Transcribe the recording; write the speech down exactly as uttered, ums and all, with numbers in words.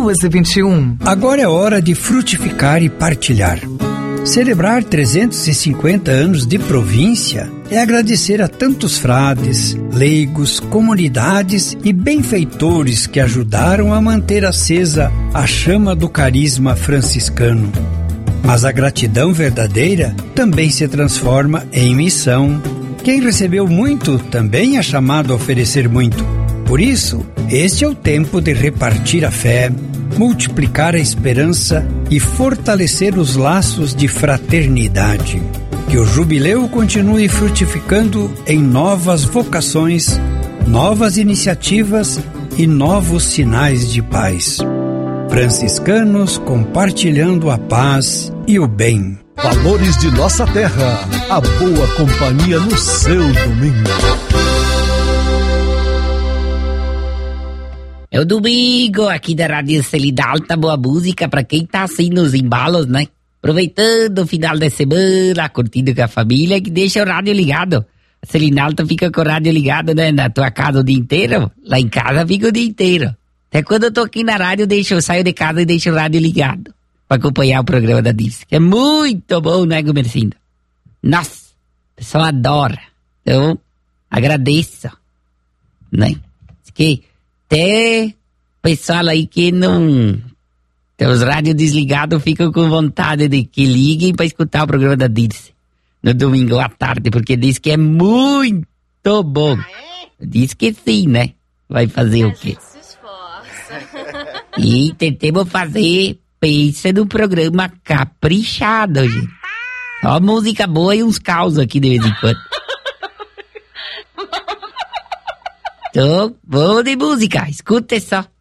doze vinte e um. Agora é hora de frutificar e partilhar. Celebrar trezentos e cinquenta anos de província é agradecer a tantos frades, leigos, comunidades e benfeitores que ajudaram a manter acesa a chama do carisma franciscano. Mas a gratidão verdadeira também se transforma em missão. Quem recebeu muito também é chamado a oferecer muito. Por isso, este é o tempo de repartir a fé, multiplicar a esperança e fortalecer os laços de fraternidade. Que o jubileu continue frutificando em novas vocações, novas iniciativas e novos sinais de paz. Franciscanos compartilhando a paz e o bem. Valores de nossa terra, a boa companhia no seu domingo. É o domingo aqui da Rádio Celidalta, boa música pra quem tá assim nos embalos, né? Aproveitando o final de semana, curtindo com a família, que deixa o rádio ligado. A Celidalta fica com o rádio ligado, né? Na tua casa o dia inteiro, lá em casa fica o dia inteiro. Até quando eu tô aqui na rádio, eu, deixo, eu saio de casa e deixo o rádio ligado pra acompanhar o programa da Dirce, que é muito bom, né, Gumercindo? Nossa, o pessoal adora. Então, agradeço, né? Que até pessoal aí que não tem os rádios desligados ficam com vontade de que liguem para escutar o programa da Dirce no domingo à tarde, porque diz que é muito bom. Diz que sim, né? Vai fazer o quê? E tentemos fazer, pensa no programa caprichado, gente. Só música boa e uns causos aqui de vez em quando. Então, vamos de música, escuta só.